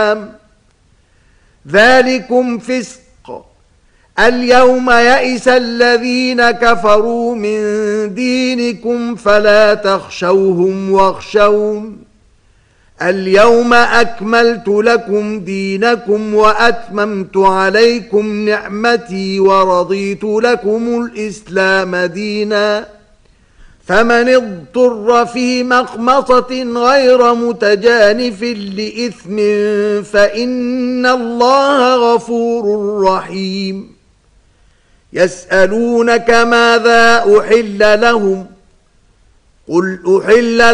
ذلكم فسق. اليوم يئس الذين كفروا من دينكم فلا تخشوهم واخشون. اليوم أكملت لكم دينكم وأتممت عليكم نعمتي ورضيت لكم الإسلام دينا. فمن اضطر في مخمصة غير متجانف لإثم فإن الله غفور رحيم. يسألونك ماذا أحل لهم قل أحل